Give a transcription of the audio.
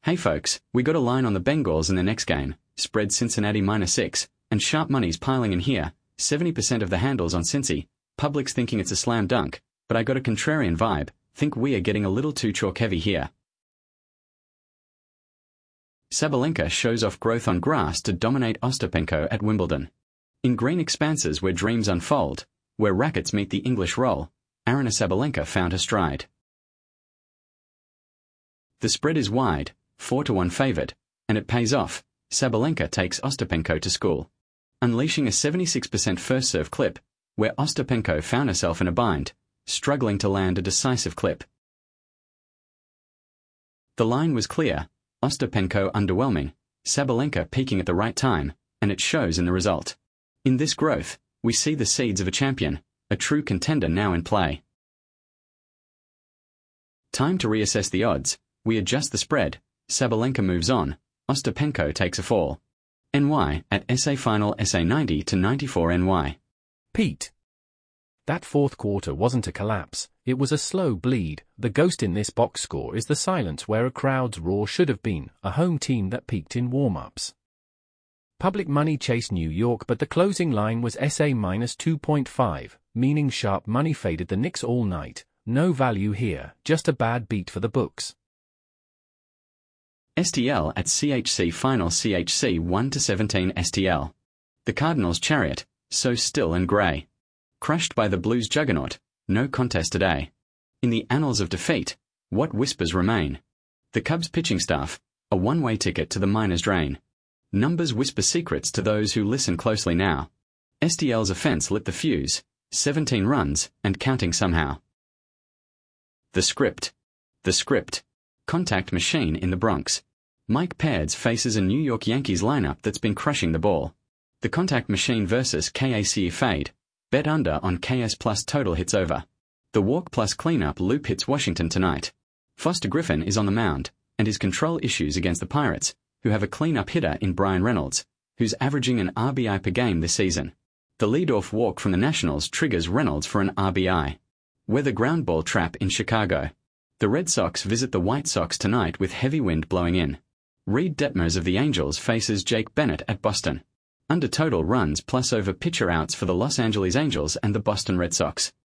Hey folks, we got a line on the Bengals in the next game, spread Cincinnati -6, and sharp money's piling in here, 70% of the handles on Cincy, public's thinking it's a slam dunk, but I got a contrarian vibe, think we are getting a little too chalk heavy here. Sabalenka shows off growth on grass to dominate Ostapenko at Wimbledon. In green expanses where dreams unfold, where rackets meet the English roll, Aryna Sabalenka found her stride. The spread is wide, 4-1 favored, and it pays off. Sabalenka takes Ostapenko to school, unleashing a 76% first serve clip, where Ostapenko found herself in a bind, struggling to land a decisive clip. The line was clear, Ostapenko underwhelming, Sabalenka peaking at the right time, and it shows in the result. In this growth, we see the seeds of a champion, a true contender now in play. Time to reassess the odds. We adjust the spread, Sabalenka moves on, Ostapenko takes a fall. NY at SA Final SA 90 to 94 NY. Pete. That fourth quarter wasn't a collapse, it was a slow bleed. The ghost in this box score is the silence where a crowd's roar should have been, a home team that peaked in warm-ups. Public money chased New York, but the closing line was SA -2.5, meaning sharp money faded the Knicks all night. No value here, just a bad beat for the books. STL at CHC Final CHC 1-17 STL. The Cardinals' chariot, so still and grey. Crushed by the Blues' juggernaut, no contest today. In the annals of defeat, what whispers remain? The Cubs' pitching staff, a one-way ticket to the miner's drain. Numbers whisper secrets to those who listen closely now. STL's offense lit the fuse, 17 runs, and counting somehow. The script. Contact machine in the Bronx. Mike Pads faces a New York Yankees lineup that's been crushing the ball. The contact machine versus KAC fade. Bet under on KS plus total hits over. The walk plus cleanup loop hits Washington tonight. Foster Griffin is on the mound, and his control issues against the Pirates, who have a cleanup hitter in Brian Reynolds, who's averaging an RBI per game this season. The leadoff walk from the Nationals triggers Reynolds for an RBI. Weather ground ball trap in Chicago. The Red Sox visit the White Sox tonight with heavy wind blowing in. Reed Detmers of the Angels faces Jake Bennett at Boston. Under total runs plus over pitcher outs for the Los Angeles Angels and the Boston Red Sox.